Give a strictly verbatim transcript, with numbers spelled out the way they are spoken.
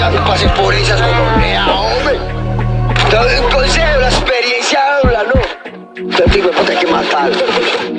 no pases por esas gonorrea, hombre. Te doy un consejo, la experiencia habla, ¿no? Te digo, pues hay que matarlo.